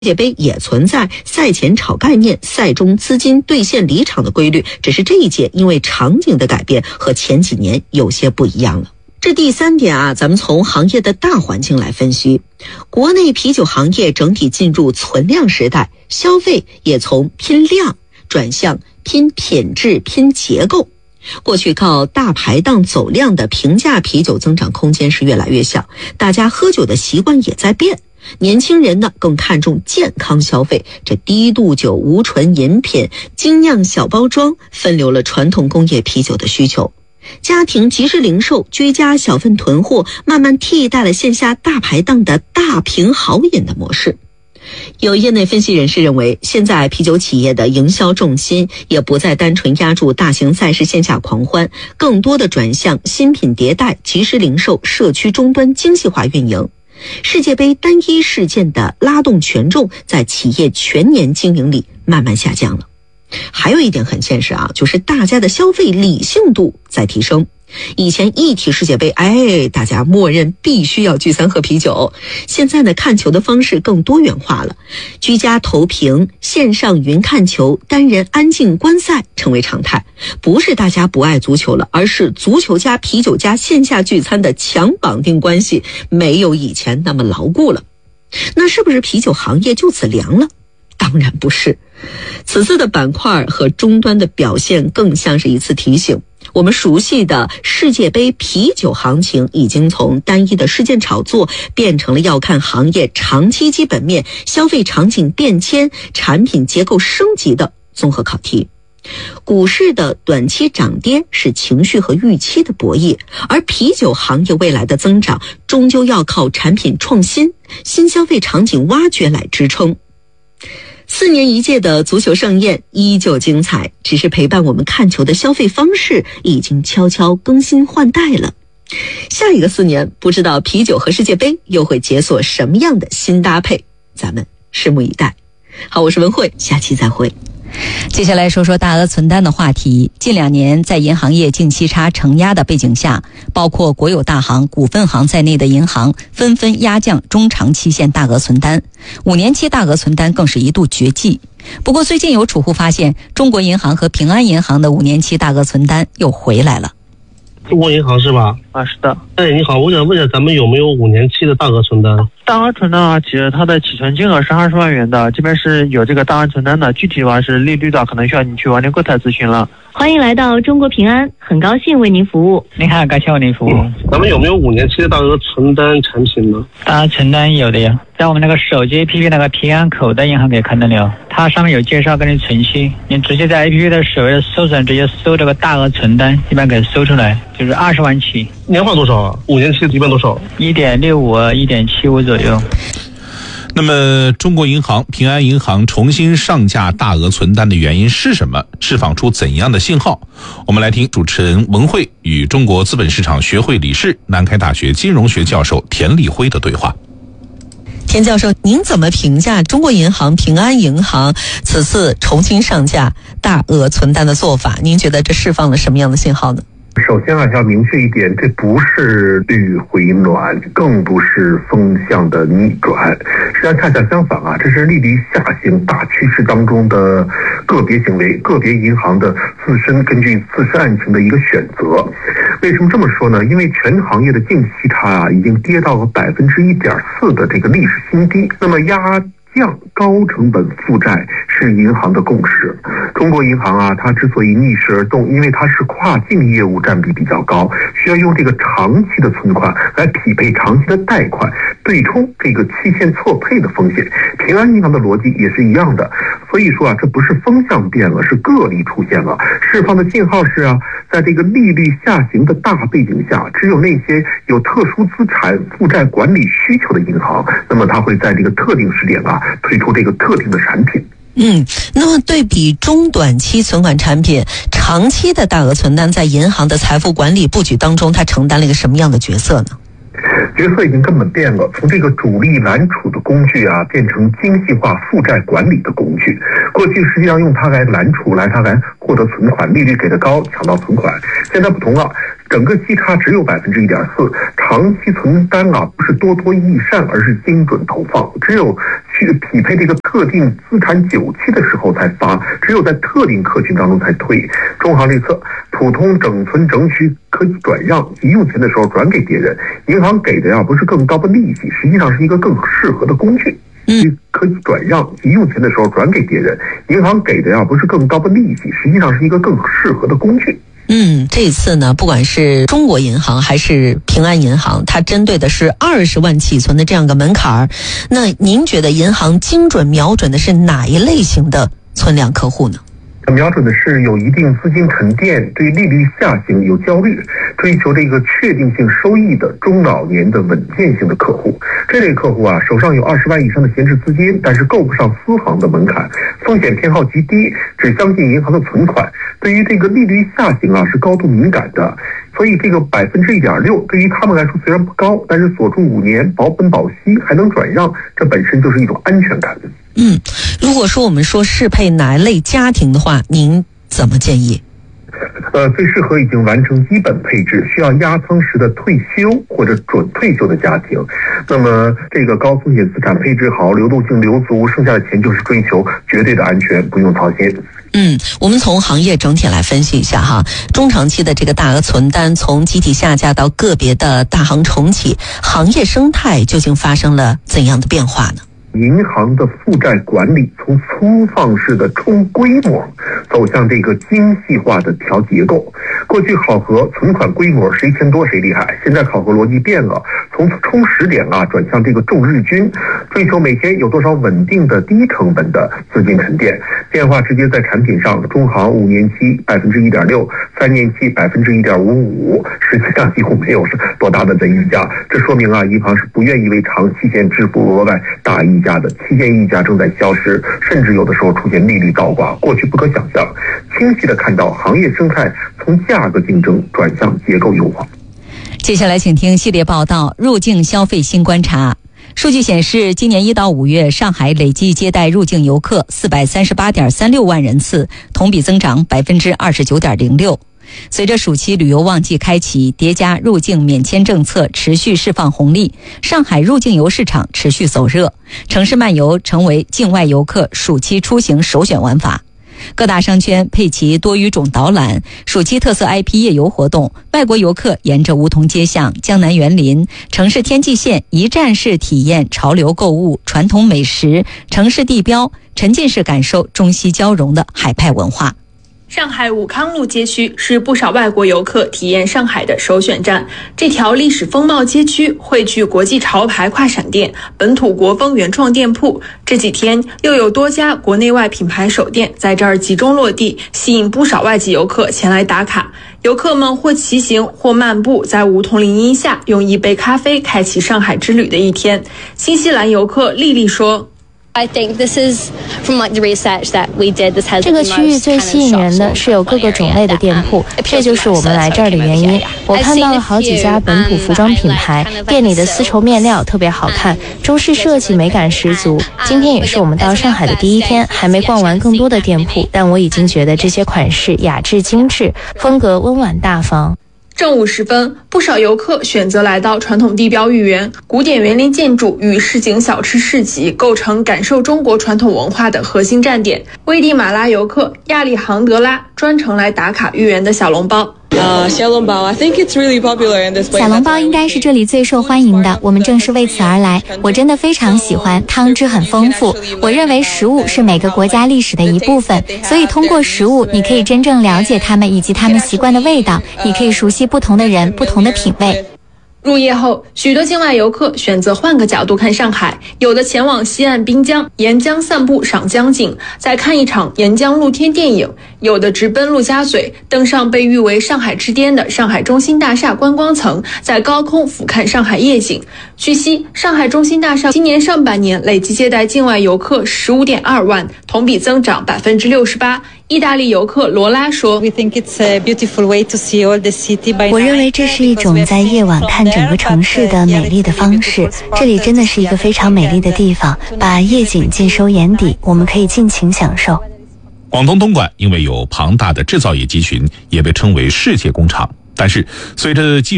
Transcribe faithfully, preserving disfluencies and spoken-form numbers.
世界杯也存在赛前炒概念、赛中资金兑现离场的规律，只是这一届因为场景的改变和前几年有些不一样了。这第三点啊，咱们从行业的大环境来分析。国内啤酒行业整体进入存量时代，消费也从拼量转向拼品质、拼结构。过去靠大排档走量的平价啤酒增长空间是越来越小，大家喝酒的习惯也在变。年轻人呢更看重健康消费，这低度酒、无醇饮品、精酿小包装分流了传统工业啤酒的需求。家庭即时零售、居家小份囤货慢慢替代了线下大排档的大瓶好饮的模式。有业内分析人士认为，现在啤酒企业的营销重心也不再单纯压住大型赛事线下狂欢，更多的转向新品迭代、即时零售、社区终端精细化运营。世界杯单一事件的拉动权重在企业全年经营里慢慢下降了。还有一点很现实啊，就是大家的消费理性度在提升。以前一提世界杯，哎，大家默认必须要聚餐喝啤酒。现在呢，看球的方式更多元化了，居家投屏、线上云看球、单人安静观赛成为常态。不是大家不爱足球了，而是足球加啤酒加线下聚餐的强绑定关系没有以前那么牢固了。那是不是啤酒行业就此凉了？当然不是。此次的板块和终端的表现更像是一次提醒。我们熟悉的世界杯啤酒行情已经从单一的事件炒作变成了要看行业长期基本面、消费场景变迁、产品结构升级的综合考题。股市的短期涨跌是情绪和预期的博弈，而啤酒行业未来的增长终究要靠产品创新、新消费场景挖掘来支撑。四年一届的足球盛宴依旧精彩，只是陪伴我们看球的消费方式已经悄悄更新换代了。下一个四年，不知道啤酒和世界杯又会解锁什么样的新搭配，咱们拭目以待。好，我是文慧，下期再会。 接下来说说大额存单的话题。近两年在银行业净息差承压的背景下，包括国有大行、股份行在内的银行纷纷压降中长期限大额存单，五年期大额存单更是一度绝迹。不过最近有储户发现，中国银行和平安银行的五年期大额存单又回来了。 中国银行是吧？ 啊，是的。 哎，你好，我想问一下，咱们有没有五年期的大额存单？ 大额存单啊，其实它的起存金额是二十万元的，这边是有这个大额存单的，具体的话是利率的，可能需要你去网点柜台咨询了。 欢迎来到中国平安，很高兴为您服务。 您好，感谢为您服务。 嗯、咱们有没有五年期的大额存单产品呢？ 大额存单有的呀，在我们那个手机 A P P 那个平安口袋银行可以看得了，它上面有介绍跟你存息，你直接在 A P P 的首页搜索，直接搜这个大额存单，一般可以搜出来，就是二十万起。 年化多少啊？五年期一般多少？ 一点六五、一点七五左右。 那么中国银行、平安银行重新上架大额存单的原因是什么？释放出怎样的信号？我们来听主持人文慧与中国资本市场学会理事、南开大学金融学教授田立辉的对话。 田教授，您怎么评价中国银行、平安银行此次重新上架大额存单的做法？您觉得这释放了什么样的信号呢？ 首先啊，要明确一点，这不是绿回暖，更不是风向的逆转，实际上恰恰相反啊，这是利率下行大趋势当中的个别行为，个别银行的自身根据自身案情的一个选择。为什么这么说呢？因为全行业的净息差啊，已经跌到了百分之一点四的这个历史新低，那么压降高成本负债是银行的共识。中国银行啊，它之所以逆势而动，因为它是跨境业务占比比较高，需要用这个长期的存款来匹配长期的贷款，对冲这个期限错配的风险。平安银行的逻辑也是一样的。所以说啊，这不是风向变了，是个例出现了。释放的信号是啊，在这个利率下行的大背景下，只有那些有特殊资产负债管理需求的银行，那么它会在这个特定时点啊推出这个特定的产品。 嗯，那么对比中短期存款产品，长期的大额存单在银行的财富管理布局当中，它承担了一个什么样的角色呢？ 角色已经根本变了，从这个主力揽储的工具啊，变成精细化负债管理的工具。过去实际上用它来揽储，来它来获得存款，利率给的高，抢到存款。现在不同了， 整个息差只有百分之一点四，长期存单啊不是多多益善，而是精准投放，只有去匹配这个特定资产久期的时候才发，只有在特定客群当中才推。中行这侧普通整存整取可以转让，急用钱的时候转给别人，银行给的呀不是更高的利息，实际上是一个更适合的工具。嗯，可以转让，急用钱的时候转给别人，银行给的呀不是更高的利息，实际上是一个更适合的工具。 嗯，这一次呢，不管是中国银行还是平安银行，它针对的是二十万起存的这样个门槛儿。那您觉得银行精准瞄准的是哪一类型的存量客户呢？ 瞄准的是有一定资金沉淀、对利率下行有焦虑、追求这个确定性收益的中老年的稳健性的客户。这类客户啊，手上有二十万以上的闲置资金，但是够不上私行的门槛，风险偏好极低，只相信银行的存款，对于这个利率下行啊是高度敏感的。所以这个百分之一点六对于他们来说虽然不高，但是锁住五年保本保息还能转让，这本身就是一种安全感。 嗯，如果说我们说适配哪一类家庭的话，您怎么建议？ 呃，最适合已经完成基本配置、需要压舱时的退休或者准退休的家庭。那么这个高风险资产配置好，流动性留足，剩下的钱就是追求绝对的安全，不用操心。 嗯，我们从行业整体来分析一下哈，中长期的这个大额存单从集体下架到个别的大行重启，行业生态究竟发生了怎样的变化呢？ 银行的负债管理从粗放式的冲规模走向这个精细化的调结构。过去考核存款规模谁钱多谁厉害，现在考核逻辑变了，从冲时点啊转向这个重日均，追求每天有多少稳定的低成本的资金沉淀。变化直接在产品上，中行五年期百分之一点六，三年期百分之一点五五，实际上几乎没有多大的增加。这说明啊，银行是不愿意为长期限支付额外大溢价的，期限溢价正在消失，甚至有的时候出现利率倒挂，过去不可想象。清晰地看到行业生态从价格竞争转向结构优化。 接下来请听系列报道：入境消费新观察。数据显示，今年一到五月，上海累计接待入境游客四百三十八点三六万人次，同比增长百分之二十九点零六。随着暑期旅游旺季开启，叠加入境免签政策持续释放红利，上海入境游市场持续走热，城市漫游成为境外游客暑期出行首选玩法。各大商圈配齐多语种导览，暑期特色 I P 夜游活动，外国游客沿着梧桐街巷、江南园林、城市天际线一站式体验潮流购物、传统美食、城市地标，沉浸式感受中西交融的海派文化。 上海武康路街区是不少外国游客体验上海的首选站。这条历史风貌街区汇聚国际潮牌跨闪店、本土国风原创店铺。这几天又有多家国内外品牌首店在这儿集中落地，吸引不少外籍游客前来打卡。游客们或骑行或漫步，在梧桐林荫下用一杯咖啡开启上海之旅的一天。新西兰游客丽丽说 I think this is from like the research that we did. This has 这个区域最吸引人的是有各个种类的店铺，这就是我们来这儿的原因。我看到了好几家本土服装品牌，店里的丝绸面料特别好看，中式设计美感十足。今天也是我们到上海的第一天，还没逛完更多的店铺，但我已经觉得这些款式雅致精致，风格温婉大方。 正午时分，不少游客选择来到传统地标豫园，古典园林建筑与市井小吃市集构成感受中国传统文化的核心站点。危地马拉游客亚历杭德拉专程来打卡豫园的小笼包。 Uh, 小笼包 I think it's really popular in this place. 小笼包应该是这里最受欢迎的，我们正是为此而来。我真的非常喜欢，汤汁很丰富。我认为食物是每个国家历史的一部分，所以通过食物，你可以真正了解他们以及他们习惯的味道，你可以熟悉不同的人、不同的品味。 入夜后，许多境外游客选择换个角度看上海，有的前往西岸滨江，沿江散步赏江景，再看一场沿江露天电影；有的直奔陆家嘴，登上被誉为上海之巅的上海中心大厦观光层，在高空俯瞰上海夜景。据悉，上海中心大厦今年上半年累计接待境外游客十五点二万，同比增长百分之六十八。意大利游客罗拉说：“我认为这是一种在夜晚看整个城市的美丽的方式。这里真的是一个非常美丽的地方，把夜景尽收眼底，我们可以尽情享受。” 广东东莞因为有庞大的制造业集群，也被称为世界工厂。 但是随着技